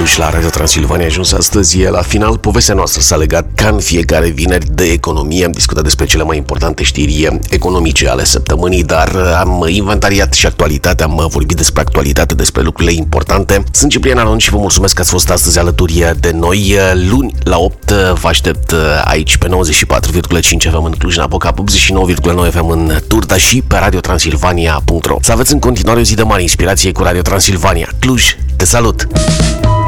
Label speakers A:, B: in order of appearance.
A: Cluj la Radio Transilvania. A ajuns astăzi la final. Povestea noastră s-a legat ca în fiecare vineri de economie. Am discutat despre cele mai importante știri economice ale săptămânii, dar am inventariat și actualitatea, am vorbit despre actualitate, despre lucrurile importante. Sunt Ciprian Aron și vă mulțumesc că ați fost astăzi alături de noi. Luni la 8 vă aștept aici pe 94,5 FM în Cluj-Napoca, 89,9 FM în Turda și pe radiotransilvania.ro. Să aveți în continuare o zi de mare inspirație cu Radio Transilvania. Cluj, te salut!